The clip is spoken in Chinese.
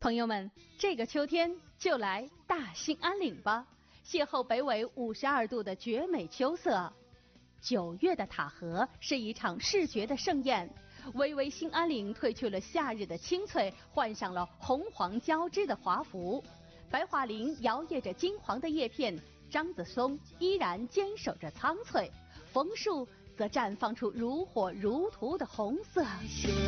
朋友们，这个秋天就来大兴安岭吧，邂逅北纬52度的绝美秋色。9月的塔河是一场视觉的盛宴，巍巍兴安岭褪去了夏日的青翠，换上了红黄交织的华服。白桦林摇曳着金黄的叶片，樟子松依然坚守着苍翠，枫树则绽放出如火如荼的红色。